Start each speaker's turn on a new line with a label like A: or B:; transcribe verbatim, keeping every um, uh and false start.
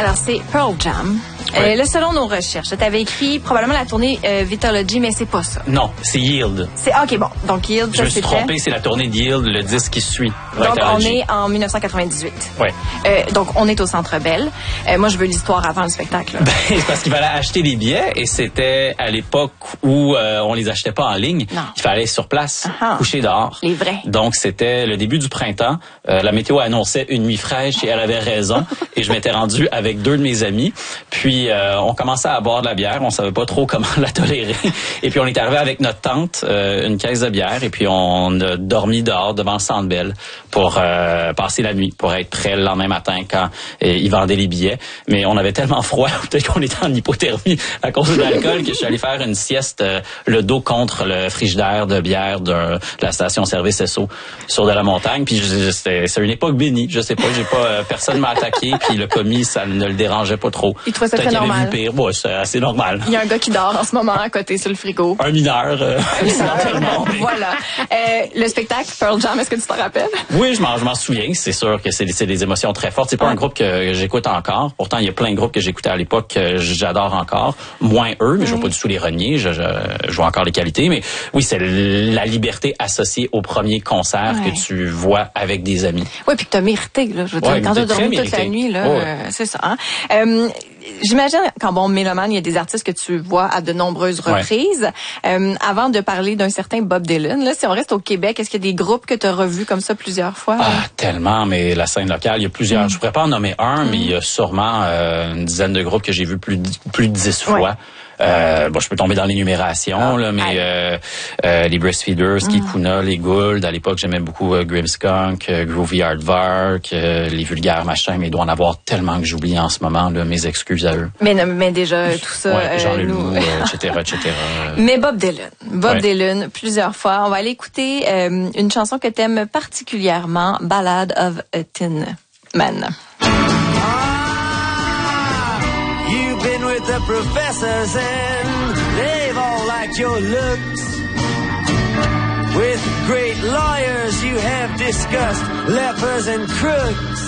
A: Alors, c'est Pearl Jam.
B: Oui.
A: Euh, là, selon nos recherches, tu avais écrit probablement la tournée euh, Vitalogy, mais c'est pas ça.
B: Non, c'est Yield.
A: C'est OK, bon. Donc Yield,
B: Je
A: ça
B: me suis
A: c'était.
B: trompé, c'est la tournée de Yield, le disque qui suit.
A: Donc on
B: Vitalogy.
A: est en dix-neuf cent quatre-vingt-dix-huit.
B: Oui.
A: Euh, donc on est au Centre Bell. Euh, moi, je veux l'histoire avant le spectacle.
B: Ben, c'est parce qu'il fallait acheter des billets et c'était à l'époque où euh, on les achetait pas en ligne.
A: Non.
B: Il fallait aller sur place,
A: Uh-huh.
B: coucher dehors.
A: Les vrais.
B: Donc c'était le début du printemps. Euh, la météo annonçait une nuit fraîche et elle avait raison. Et je m'étais rendu avec deux de mes amis. Puis euh, on commençait à boire de la bière. On savait pas trop comment la tolérer. Et puis on est arrivé avec notre tante, euh, une caisse de bière. Et puis on a dormi dehors devant le Centre Bell pour euh, passer la nuit, pour être prêt le lendemain matin quand euh, ils vendaient les billets. Mais on avait tellement froid, peut-être qu'on était en hypothermie à cause de l'alcool, que je suis allé faire une sieste euh, le dos contre le frigidaire de bière de, de la station-service S O sur de la montagne. Puis je- c'était c'est une époque bénie. Je sais pas, j'ai pas euh, personne m'a attaqué. Puis le commis, ça ne le dérangeait pas trop.
A: Il trouvait ça
B: Peut-être
A: très
B: qu'il avait
A: normal.
B: vu pire. Ouais, c'est assez normal.
A: Il y a un gars qui dort en ce moment à côté sur le frigo.
B: Un mineur. Euh, éventuellement, mais-
A: Voilà. Euh, le spectacle Pearl Jam, est-ce que tu t'en rappelles?
B: Oui, je m'en, je m'en souviens. C'est sûr que c'est, c'est des émotions très fortes. C'est pas un groupe que j'écoute encore. Pourtant, il y a plein de groupes que j'écoutais à l'époque que j'adore encore. Moins eux, mais je veux pas du tout les renier. Je, je, je vois encore les qualités. Mais oui, c'est la liberté associée au premier concert
A: Ouais.
B: que tu vois avec des amis.
A: Oui, puis que t'as mérité, là. Je veux dire,
B: Ouais,
A: quand
B: mais
A: t'as
B: t'as
A: dormi
B: très
A: toute la
B: mérité.
A: nuit, là,
B: Ouais.
A: euh, c'est ça. Hein? Euh, J'imagine qu'en bon mélomane, il y a des artistes que tu vois à de nombreuses
B: Ouais.
A: reprises. Euh, avant de parler d'un certain Bob Dylan, là, si on reste au Québec, est-ce qu'il y a des groupes que tu as revus comme ça plusieurs fois?
B: Ah, tellement, mais la scène locale, il y a plusieurs. Je pourrais pas en nommer un, mais il y a sûrement euh, une dizaine de groupes que j'ai vus plus de, plus de dix fois.
A: Ouais.
B: Euh, bon, je peux tomber dans l'énumération,
A: Ah,
B: là, mais
A: aïe.
B: euh, euh, les Breastfeeders, Kikuna, les Gould. À l'époque, j'aimais beaucoup euh, Grimmskunk, euh, Groovy Aardvark, euh, les Vulgaires Machins, mais il doit en avoir tellement que j'oublie en ce moment. Là, mes excuses à eux.
A: Mais, non, mais déjà, tout ça,
B: Ouais, Jean
A: euh,
B: Leloup,
A: nous...
B: euh, et cetera, et cetera.
A: Mais Bob Dylan. Bob
B: Ouais.
A: Dylan, plusieurs fois. On va aller écouter euh, une chanson que t'aimes particulièrement, Ballad of a Tin Man.
C: You've been with the professors and they've all liked your looks. With great lawyers you have discussed lepers and crooks.